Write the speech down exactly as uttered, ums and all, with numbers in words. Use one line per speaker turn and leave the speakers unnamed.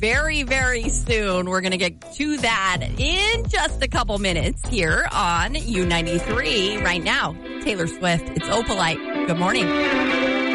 very, very soon. We're going to get to that in just a couple minutes here on U ninety-three. Right now, Taylor Swift. It's Opalite. Good morning.